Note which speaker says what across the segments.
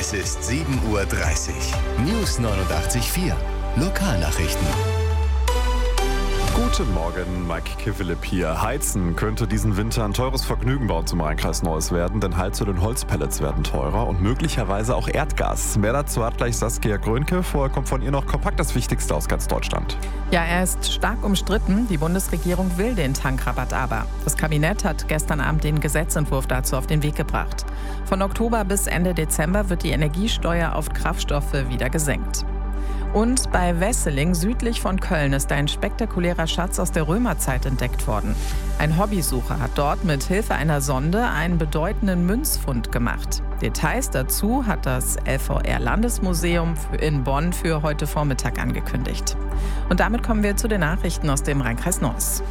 Speaker 1: Es ist 7:30 Uhr. News 89.4. Lokalnachrichten.
Speaker 2: Guten Morgen, Mike Kivelip hier. Heizen könnte diesen Winter ein teures Vergnügen bei uns im Rheinkreis Neuss werden, denn Heizöl und Holzpellets werden teurer und möglicherweise auch Erdgas. Mehr dazu hat gleich Saskia Grönke. Vorher kommt von ihr noch kompakt das Wichtigste aus ganz Deutschland.
Speaker 3: Ja, er ist stark umstritten. Die Bundesregierung will den Tankrabatt aber. Das Kabinett hat gestern Abend den Gesetzentwurf dazu auf den Weg gebracht. Von Oktober bis Ende Dezember wird die Energiesteuer auf Kraftstoffe wieder gesenkt. Und bei Wesseling südlich von Köln ist ein spektakulärer Schatz aus der Römerzeit entdeckt worden. Ein Hobbysucher hat dort mit Hilfe einer Sonde einen bedeutenden Münzfund gemacht. Details dazu hat das LVR-Landesmuseum in Bonn für heute Vormittag angekündigt. Und damit kommen wir zu den Nachrichten aus dem Rheinkreis Neuss.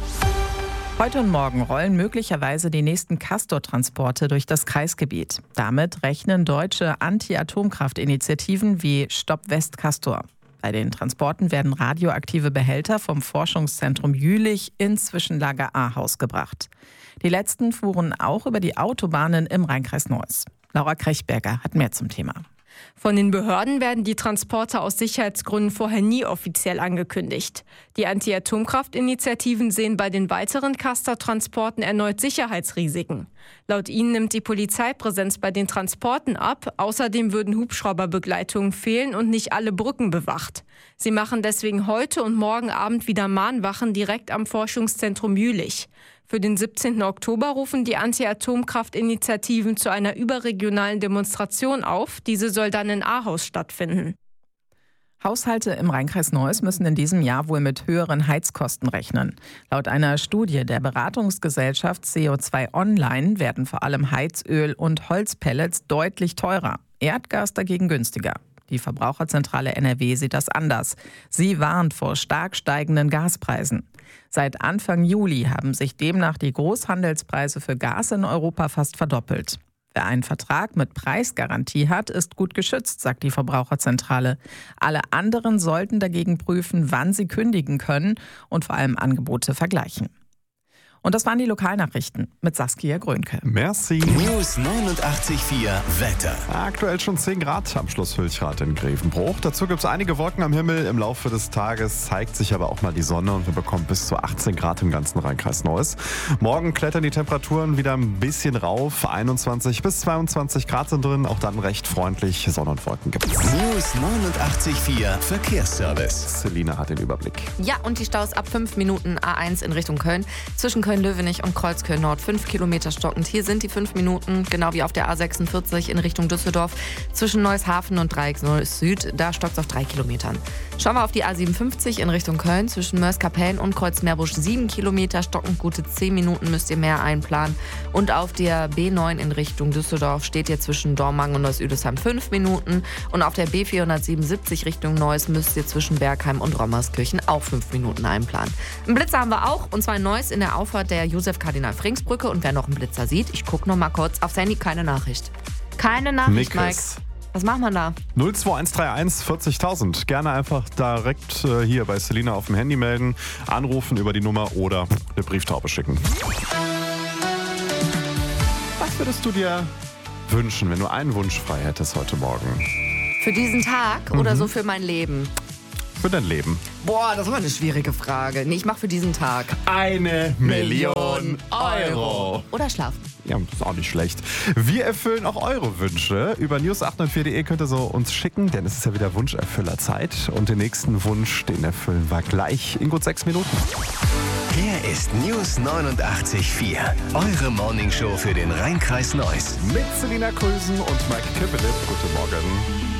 Speaker 3: Heute und morgen rollen möglicherweise die nächsten Castor-Transporte durch das Kreisgebiet. Damit rechnen deutsche Anti-Atomkraft-Initiativen wie Stopp West Castor. Bei den Transporten werden radioaktive Behälter vom Forschungszentrum Jülich ins Zwischenlager Ahaus gebracht. Die letzten fuhren auch über die Autobahnen im Rheinkreis Neuss. Laura Krechberger hat mehr zum Thema.
Speaker 4: Von den Behörden werden die Transporte aus Sicherheitsgründen vorher nie offiziell angekündigt. Die Anti-Atomkraft-Initiativen sehen bei den weiteren Castor-Transporten erneut Sicherheitsrisiken. Laut ihnen nimmt die Polizeipräsenz bei den Transporten ab. Außerdem würden Hubschrauberbegleitungen fehlen und nicht alle Brücken bewacht. Sie machen deswegen heute und morgen Abend wieder Mahnwachen direkt am Forschungszentrum Jülich. Für den 17. Oktober rufen die Anti-Atomkraft-Initiativen zu einer überregionalen Demonstration auf. Diese soll dann in Ahaus stattfinden.
Speaker 3: Haushalte im Rheinkreis Neuss müssen in diesem Jahr wohl mit höheren Heizkosten rechnen. Laut einer Studie der Beratungsgesellschaft CO2 Online werden vor allem Heizöl und Holzpellets deutlich teurer, Erdgas dagegen günstiger. Die Verbraucherzentrale NRW sieht das anders. Sie warnt vor stark steigenden Gaspreisen. Seit Anfang Juli haben sich demnach die Großhandelspreise für Gas in Europa fast verdoppelt. Wer einen Vertrag mit Preisgarantie hat, ist gut geschützt, sagt die Verbraucherzentrale. Alle anderen sollten dagegen prüfen, wann sie kündigen können und vor allem Angebote vergleichen. Und das waren die Lokalnachrichten mit Saskia Grönke.
Speaker 2: Merci.
Speaker 1: News 89.4 Wetter.
Speaker 2: Aktuell schon 10 Grad am Schloss Hülchrath in Grevenbruch. Dazu gibt es einige Wolken am Himmel. Im Laufe des Tages zeigt sich aber auch mal die Sonne und wir bekommen bis zu 18 Grad im ganzen Rheinkreis Neuss. Morgen klettern die Temperaturen wieder ein bisschen rauf. 21 bis 22 Grad sind drin. Auch dann recht freundlich. Sonne und Wolken gibt es.
Speaker 1: News 89.4 Verkehrsservice.
Speaker 2: Selina hat den Überblick.
Speaker 5: Ja, und die Staus ab 5 Minuten A1 in Richtung Köln. Zwischen Köln-Löwenich und Kreuzköln-Nord 5 Kilometer stockend. Hier sind die 5 Minuten, genau wie auf der A46 in Richtung Düsseldorf. Zwischen Neuss-Hafen und Dreieck-Neuss-Süd, da stockt es auf 3 Kilometern. Schauen wir auf die A57 in Richtung Köln. Zwischen Mörs-Kapellen und Kreuz-Meerbusch 7 Kilometer stockend. Gute 10 Minuten müsst ihr mehr einplanen. Und auf der B9 in Richtung Düsseldorf steht ihr zwischen Dormagen und Neuss-Üdesheim 5 Minuten. Und auf der B477 Richtung Neuss müsst ihr zwischen Bergheim und Rommerskirchen auch 5 Minuten einplanen. Einen Blitzer haben wir auch, und zwar in Neuss in der Auffahrt der Josef-Kardinal-Frings-Brücke. Und wer noch einen Blitzer sieht, ich gucke noch mal kurz aufs Handy, keine Nachricht. Keine Nachricht, Mike. Was macht man da?
Speaker 2: 02131 40.000. Gerne einfach direkt hier bei Selina auf dem Handy melden, anrufen über die Nummer oder eine Brieftaube schicken. Was würdest du dir wünschen, wenn du einen Wunsch frei hättest heute Morgen?
Speaker 5: Für diesen Tag oder so für mein Leben?
Speaker 2: Für dein Leben.
Speaker 5: Boah, das war eine schwierige Frage. Nee, ich mache für diesen Tag
Speaker 2: 1 Million Euro.
Speaker 5: Oder schlafen.
Speaker 2: Ja, ist auch nicht schlecht. Wir erfüllen auch eure Wünsche. Über news894.de könnt ihr so uns schicken, denn es ist ja wieder Wunscherfüllerzeit. Und den nächsten Wunsch, den erfüllen wir gleich in gut 6 Minuten.
Speaker 1: Hier ist News 89.4. Eure Morningshow für den Rheinkreis Neuss.
Speaker 2: Mit Selina Krüsen und Mike Kivelip. Guten Morgen.